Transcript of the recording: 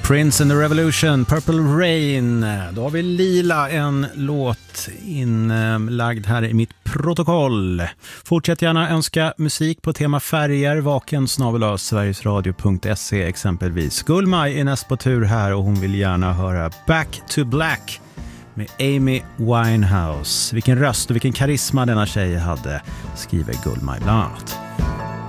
Prince and the Revolution, Purple Rain. Då har vi Lila, en låt inlagd här i mitt protokoll. Fortsätt gärna önska musik på tema färger, vaken@sverigesradio.se exempelvis. Gullmaj är näst på tur här och hon vill gärna höra Back to Black med Amy Winehouse. Vilken röst och vilken karisma denna tjej hade, skriver Gullmaj bland annat.